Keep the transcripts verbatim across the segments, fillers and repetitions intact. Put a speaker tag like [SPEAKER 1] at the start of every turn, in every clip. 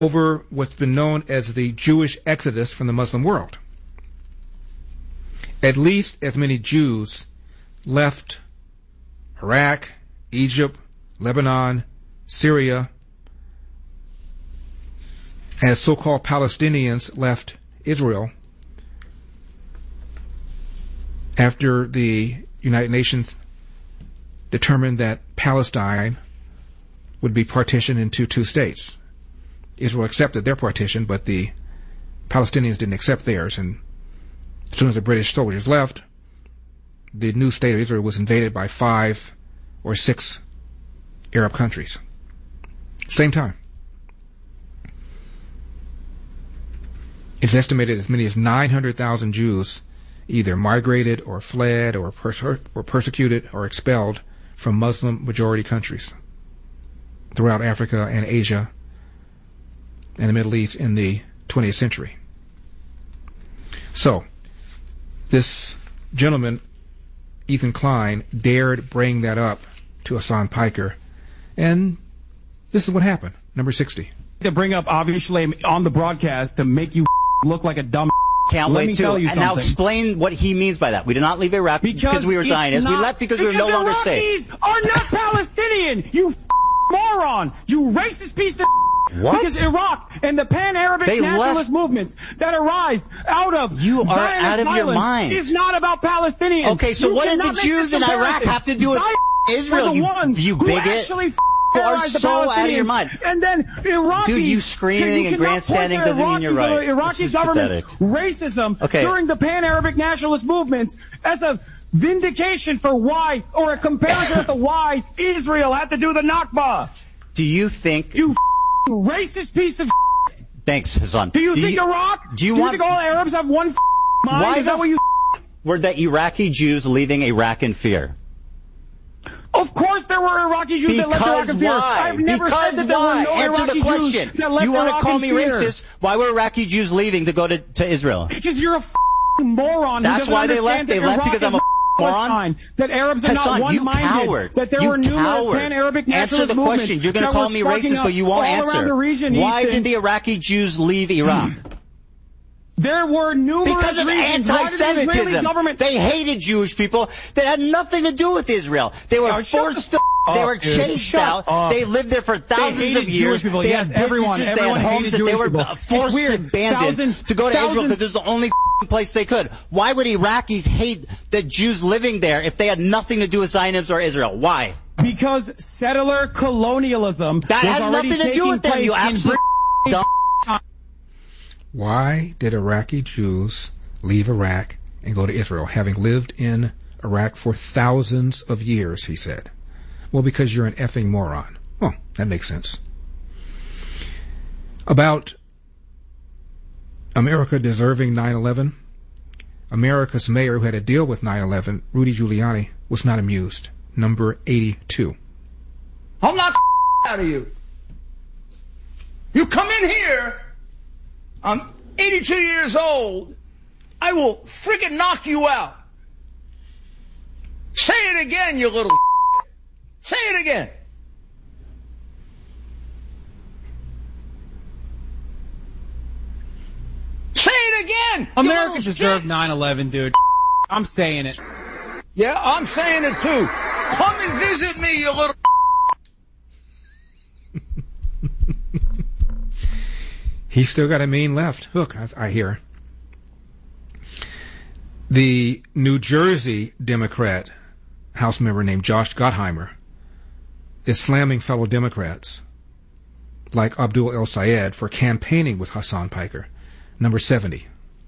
[SPEAKER 1] over what's been known as the Jewish exodus from the Muslim world. At least as many Jews left Iraq, Egypt, Lebanon, Syria, as so-called Palestinians left Israel after the United Nations determined that Palestine would be partitioned into two states. Israel accepted their partition, but the Palestinians didn't accept theirs, and as soon as the British soldiers left, the new state of Israel was invaded by five or six Arab countries. Same time. It's estimated as many as nine hundred thousand Jews either migrated or fled or, perse- or persecuted or expelled from Muslim-majority countries throughout Africa and Asia and the Middle East in the twentieth century. So, this gentleman, Ethan Klein, dared bring that up to Hasan Piker, and this is what happened. Number sixty.
[SPEAKER 2] To bring up, obviously, on the broadcast to make you look like a dumb.
[SPEAKER 3] Can't
[SPEAKER 2] Let
[SPEAKER 3] wait
[SPEAKER 2] me
[SPEAKER 3] to.
[SPEAKER 2] tell you
[SPEAKER 3] and
[SPEAKER 2] something.
[SPEAKER 3] now explain what he means by that. We did not leave Iraq because, because we were Zionists. We left because, because we were no longer safe.
[SPEAKER 2] Iraqis are not Palestinian. You moron. You racist piece of.
[SPEAKER 3] What?
[SPEAKER 2] Because Iraq and the pan-Arabic
[SPEAKER 3] They
[SPEAKER 2] nationalist
[SPEAKER 3] left-
[SPEAKER 2] movements that arise out of
[SPEAKER 3] You are
[SPEAKER 2] Zionist
[SPEAKER 3] out of your
[SPEAKER 2] violence
[SPEAKER 3] mind.
[SPEAKER 2] is not about Palestinians.
[SPEAKER 3] Okay, so
[SPEAKER 2] You
[SPEAKER 3] what did the
[SPEAKER 2] cannot make
[SPEAKER 3] Jews
[SPEAKER 2] this
[SPEAKER 3] in Iraq
[SPEAKER 2] comparison.
[SPEAKER 3] have to do with
[SPEAKER 2] Zionists
[SPEAKER 3] Israel,
[SPEAKER 2] were the
[SPEAKER 3] you-
[SPEAKER 2] ones
[SPEAKER 3] you
[SPEAKER 2] who
[SPEAKER 3] bigot?
[SPEAKER 2] actually f-
[SPEAKER 3] You are
[SPEAKER 2] terrorized the
[SPEAKER 3] so out of your
[SPEAKER 2] Palestinians.
[SPEAKER 3] mind.
[SPEAKER 2] And then Iraqis,
[SPEAKER 3] Dude, you screaming
[SPEAKER 2] you
[SPEAKER 3] and
[SPEAKER 2] cannot point
[SPEAKER 3] grandstanding
[SPEAKER 2] to
[SPEAKER 3] doesn't mean you're
[SPEAKER 2] Iraqis or
[SPEAKER 3] right.
[SPEAKER 2] Iraqi
[SPEAKER 3] This is
[SPEAKER 2] government's
[SPEAKER 3] pathetic.
[SPEAKER 2] racism
[SPEAKER 3] Okay.
[SPEAKER 2] during the pan-Arabic nationalist movements as a vindication for why, or a comparison as to why Israel had to do the Nakba.
[SPEAKER 3] Do you think...
[SPEAKER 2] You racist piece of.
[SPEAKER 3] Thanks, Hasan.
[SPEAKER 2] Do you
[SPEAKER 3] do
[SPEAKER 2] think
[SPEAKER 3] you,
[SPEAKER 2] Iraq?
[SPEAKER 3] Do you,
[SPEAKER 2] do you
[SPEAKER 3] want...
[SPEAKER 2] think all Arabs have one mind?
[SPEAKER 3] Why
[SPEAKER 2] Is that
[SPEAKER 3] the
[SPEAKER 2] what you?
[SPEAKER 3] Were the Iraqi Jews leaving Iraq in fear?
[SPEAKER 2] Of course there were Iraqi Jews that left Iraq in fear.
[SPEAKER 3] why?
[SPEAKER 2] I've never
[SPEAKER 3] because
[SPEAKER 2] said that there
[SPEAKER 3] why?
[SPEAKER 2] were no
[SPEAKER 3] Answer
[SPEAKER 2] Iraqi
[SPEAKER 3] the question.
[SPEAKER 2] Jews that left
[SPEAKER 3] You want to
[SPEAKER 2] Iraq
[SPEAKER 3] call
[SPEAKER 2] in
[SPEAKER 3] me
[SPEAKER 2] fear.
[SPEAKER 3] racist? Why were Iraqi Jews leaving to go to, to Israel?
[SPEAKER 2] Because you're a f***ing moron.
[SPEAKER 3] That's
[SPEAKER 2] who doesn't
[SPEAKER 3] why they left.
[SPEAKER 2] understand
[SPEAKER 3] They
[SPEAKER 2] that
[SPEAKER 3] left
[SPEAKER 2] Iraq
[SPEAKER 3] because I'm a
[SPEAKER 2] is
[SPEAKER 3] moron?
[SPEAKER 2] Palestine, that Arabs are
[SPEAKER 3] Hasan,
[SPEAKER 2] not
[SPEAKER 3] you
[SPEAKER 2] one-minded.
[SPEAKER 3] coward.
[SPEAKER 2] That there
[SPEAKER 3] you
[SPEAKER 2] were numerous
[SPEAKER 3] coward.
[SPEAKER 2] pan-Arabic
[SPEAKER 3] Answer
[SPEAKER 2] nationalist
[SPEAKER 3] the
[SPEAKER 2] movements
[SPEAKER 3] question. You're going to
[SPEAKER 2] that
[SPEAKER 3] call
[SPEAKER 2] were
[SPEAKER 3] me
[SPEAKER 2] sparking
[SPEAKER 3] racist,
[SPEAKER 2] up
[SPEAKER 3] but you won't
[SPEAKER 2] all around
[SPEAKER 3] answer.
[SPEAKER 2] the region,
[SPEAKER 3] Why
[SPEAKER 2] Ethan.
[SPEAKER 3] did the Iraqi Jews leave Iraq?
[SPEAKER 2] There were numerous
[SPEAKER 3] Because of
[SPEAKER 2] reasons. Why did the Israeli
[SPEAKER 3] anti-Semitism.
[SPEAKER 2] government?
[SPEAKER 3] They hated Jewish people that had nothing to do with Israel. They were
[SPEAKER 2] Oh, shut
[SPEAKER 3] forced
[SPEAKER 2] the
[SPEAKER 3] to...
[SPEAKER 2] f-
[SPEAKER 3] They
[SPEAKER 2] up,
[SPEAKER 3] were
[SPEAKER 2] dude.
[SPEAKER 3] chased
[SPEAKER 2] Shut
[SPEAKER 3] out.
[SPEAKER 2] up.
[SPEAKER 3] They lived there for thousands
[SPEAKER 2] hated
[SPEAKER 3] of years.
[SPEAKER 2] Jewish people.
[SPEAKER 3] They
[SPEAKER 2] Yes,
[SPEAKER 3] had businesses,
[SPEAKER 2] everyone-
[SPEAKER 3] they
[SPEAKER 2] everyone
[SPEAKER 3] had homes
[SPEAKER 2] hated
[SPEAKER 3] that they
[SPEAKER 2] Jewish
[SPEAKER 3] were
[SPEAKER 2] people.
[SPEAKER 3] uh, forced
[SPEAKER 2] It's
[SPEAKER 3] to
[SPEAKER 2] weird.
[SPEAKER 3] abandon
[SPEAKER 2] Thousands-
[SPEAKER 3] to go to Israel
[SPEAKER 2] thousands-
[SPEAKER 3] because it was the only f***ing place they could. Why would Iraqis hate the Jews living there if they had nothing to do with Zionism or Israel? Why?
[SPEAKER 2] Because settler colonialism
[SPEAKER 3] That
[SPEAKER 2] was
[SPEAKER 3] has
[SPEAKER 2] already
[SPEAKER 3] nothing to do
[SPEAKER 2] taking
[SPEAKER 3] with them,
[SPEAKER 2] place
[SPEAKER 3] you
[SPEAKER 2] in
[SPEAKER 3] absolute
[SPEAKER 2] Britain.
[SPEAKER 3] dumb.
[SPEAKER 1] Why did Iraqi Jews leave Iraq and go to Israel, having lived in Iraq for thousands of years, he said. Well, because you're an effing moron. Well, that makes sense. About America deserving nine eleven, America's mayor who had a deal with nine eleven, Rudy Giuliani, was not amused. Number eighty-two.
[SPEAKER 4] I'll knock the out of you. You come in here, I'm eighty-two years old, I will freaking knock you out. Say it again, you little Say it again. Say it again.
[SPEAKER 2] America deserved nine eleven, dude. I'm saying it.
[SPEAKER 4] Yeah, I'm saying it too. Come and visit me, you little
[SPEAKER 1] He's still got a mean left hook, I, I hear. The New Jersey Democrat House member named Josh Gottheimer is slamming fellow Democrats like Abdul El Sayed for campaigning with Hasan Piker. Number seventy.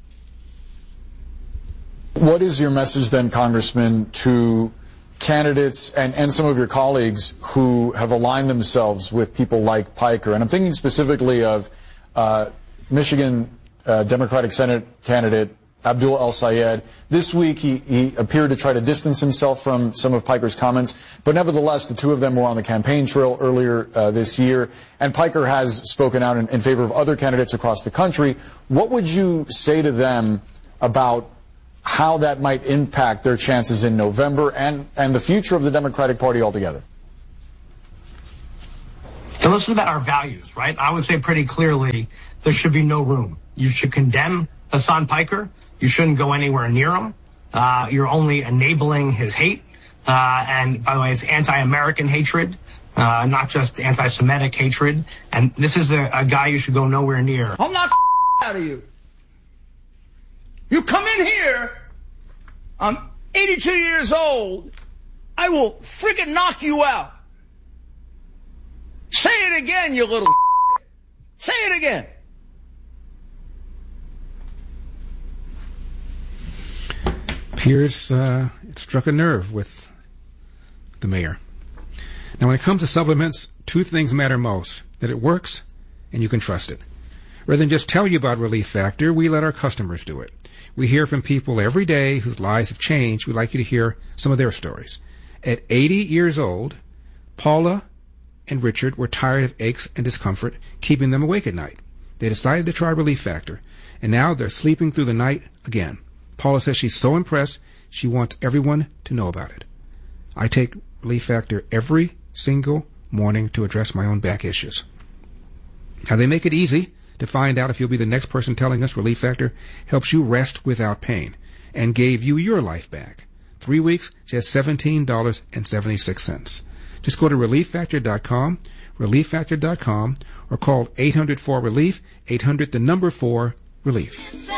[SPEAKER 5] What is your message then, Congressman, to candidates and, and some of your colleagues who have aligned themselves with people like Piker? And I'm thinking specifically of uh, Michigan uh, Democratic Senate candidate Abdul El Sayed. This week he, he appeared to try to distance himself from some of Piker's comments, but nevertheless the two of them were on the campaign trail earlier uh, this year, and Piker has spoken out in, in favor of other candidates across the country. What would you say to them about how that might impact their chances in November and, and the future of the Democratic Party altogether?
[SPEAKER 6] And this is about our values, right? I would say pretty clearly there should be no room. You should condemn Hassan Piker. You shouldn't go anywhere near him. Uh, you're only enabling his hate. Uh, and by the way, it's anti-American hatred, uh, not just anti-Semitic hatred. And this is a, a guy you should go nowhere near.
[SPEAKER 4] I'll knock the out of you. You come in here, I'm eighty-two years old, I will freaking knock you out. Say it again, you little Say it again.
[SPEAKER 1] Appears uh, it struck a nerve with the mayor. Now, when it comes to supplements, two things matter most: that it works and you can trust it. Rather than just tell you about Relief Factor, we let our customers do it. We hear from people every day whose lives have changed. We'd like you to hear some of their stories. At eighty years old, Paula and Richard were tired of aches and discomfort keeping them awake at night. They decided to try Relief Factor, and now they're sleeping through the night again. Paula says she's so impressed, she wants everyone to know about it. I take Relief Factor every single morning to address my own back issues. Now, they make it easy to find out if you'll be the next person telling us Relief Factor helps you rest without pain and gave you your life back. Three weeks, just seventeen dollars and seventy-six cents. Just go to relief factor dot com, relief factor dot com, or call eight hundred four relief, eight hundred the number four relief.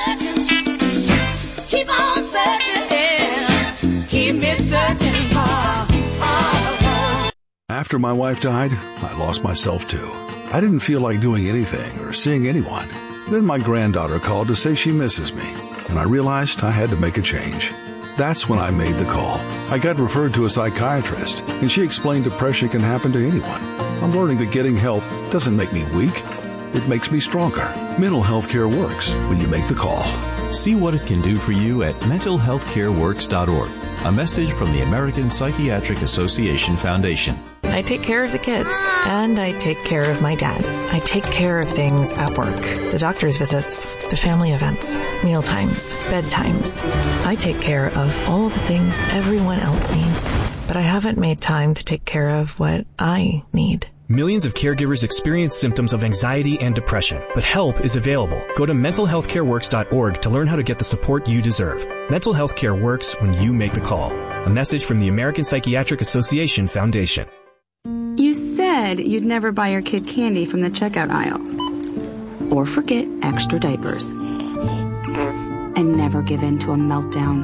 [SPEAKER 7] Keep on searching, keep me searching for.
[SPEAKER 8] After my wife died, I lost myself too. I didn't feel like doing anything or seeing anyone. Then my granddaughter called to say she misses me, and I realized I had to make a change. That's when I made the call. I got referred to a psychiatrist, and she explained depression can happen to anyone. I'm learning that getting help doesn't make me weak. It makes me stronger. Mental health care works when you make the call.
[SPEAKER 9] See what it can do for you at mental health care works dot org. A message from the American Psychiatric Association Foundation.
[SPEAKER 10] I take care of the kids, and I take care of my dad. I take care of things at work. The doctor's visits, the family events, meal times, bedtimes. I take care of all the things everyone else needs, but I haven't made time to take care of what I need.
[SPEAKER 11] Millions of caregivers experience symptoms of anxiety and depression, but help is available. Go to mental health care works dot org to learn how to get the support you deserve. Mental health care works when you make the call. A message from the American Psychiatric Association Foundation.
[SPEAKER 12] You said you'd never buy your kid candy from the checkout aisle. Or forget extra diapers. And never give in to a meltdown.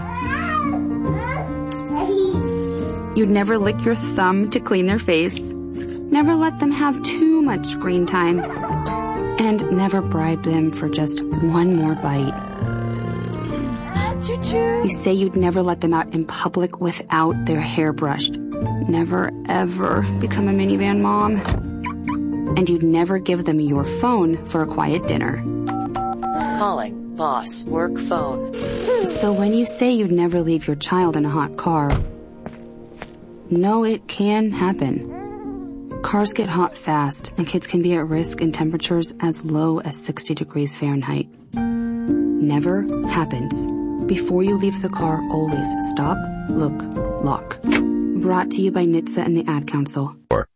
[SPEAKER 12] You'd never lick your thumb to clean their face. Never let them have too much screen time. And never bribe them for just one more bite. You say you'd never let them out in public without their hair brushed. Never, ever become a minivan mom. And you'd never give them your phone for a quiet dinner.
[SPEAKER 13] Calling boss work phone.
[SPEAKER 12] So when you say you'd never leave your child in a hot car, no, it can happen. Cars get hot fast, and kids can be at risk in temperatures as low as sixty degrees Fahrenheit. Never happens. Before you leave the car, always stop, look, lock. Brought to you by N H T S A and the Ad Council.